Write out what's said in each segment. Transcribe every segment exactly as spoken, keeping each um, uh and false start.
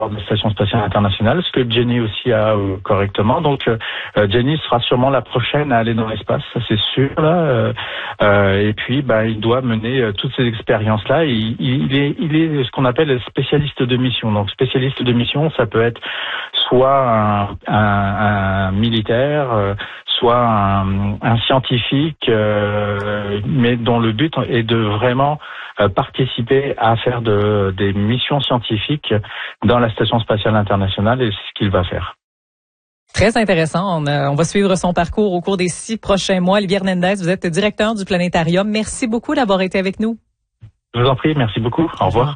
de la Station spatiale internationale, ce que Jenny aussi a euh, correctement. Donc euh, Jenny sera sûrement la prochaine à aller dans l'espace, ça c'est sûr. Là. Euh, euh, et puis, bah, il doit mener euh, toutes ces expériences-là. Il, il est, il est ce qu'on appelle spécialiste de mission. Donc spécialiste de mission, ça peut être soit un, un, un militaire, euh, soit un, un scientifique, euh, mais dont le but est de vraiment euh, participer à faire de, des missions scientifiques dans la Station spatiale internationale, et c'est ce qu'il va faire. Très intéressant. On, euh, on va suivre son parcours au cours des six prochains mois. Olivier Hernandez, vous êtes directeur du Planétarium. Merci beaucoup d'avoir été avec nous. Je vous en prie, merci beaucoup. Au revoir.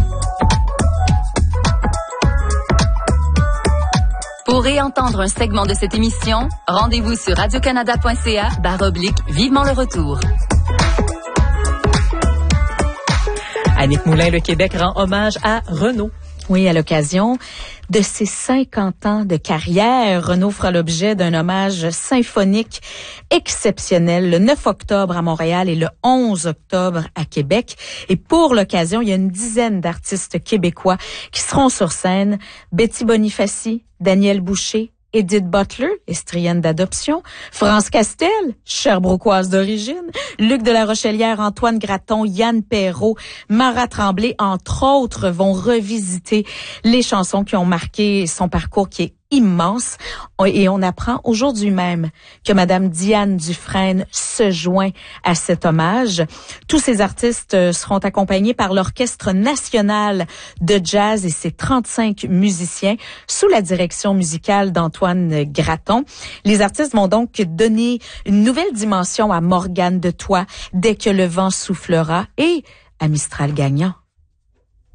Pour réentendre un segment de cette émission, rendez-vous sur radiocanada.ca barre oblique vivement le retour. Annick Moulin, le Québec rend hommage à Renaud. Oui, à l'occasion de ses cinquante ans de carrière, Renaud fera l'objet d'un hommage symphonique exceptionnel le neuf octobre à Montréal et le onze octobre à Québec. Et pour l'occasion, il y a une dizaine d'artistes québécois qui seront sur scène. Betty Bonifaci, Daniel Boucher, Edith Butler, estrienne d'adoption, France Castel, Sherbrookeoise d'origine, Luc de la Rochelière, Antoine Gratton, Yann Perrault, Mara Tremblay, entre autres, vont revisiter les chansons qui ont marqué son parcours qui est immense. Et on apprend aujourd'hui même que Madame Diane Dufresne se joint à cet hommage. Tous ces artistes seront accompagnés par l'Orchestre national de jazz et ses trente-cinq musiciens sous la direction musicale d'Antoine Gratton. Les artistes vont donc donner une nouvelle dimension à Morgane de Toit dès que le vent soufflera et à Mistral gagnant.